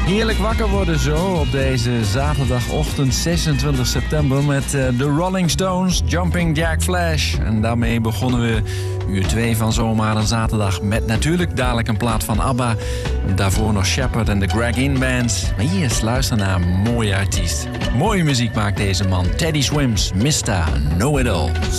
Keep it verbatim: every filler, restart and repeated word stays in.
Heerlijk wakker worden zo op deze zaterdagochtend zesentwintig september met uh, de Rolling Stones, Jumping Jack Flash. En daarmee begonnen we uur twee van Zomaar een zaterdag met natuurlijk dadelijk een plaat van ABBA. Daarvoor nog Shepherd en de Greg In Band. Maar eerst luister naar een mooie artiest. Mooie muziek maakt deze man. Teddy Swims, mister Know It All.